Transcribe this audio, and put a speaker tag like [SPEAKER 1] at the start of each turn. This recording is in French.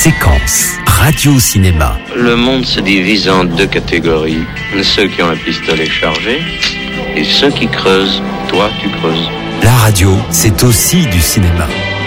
[SPEAKER 1] Séquence radio-cinéma.
[SPEAKER 2] Le monde se divise en deux catégories. Ceux qui ont un pistolet chargé et ceux qui creusent. Toi, tu creuses.
[SPEAKER 1] La radio, c'est aussi du cinéma.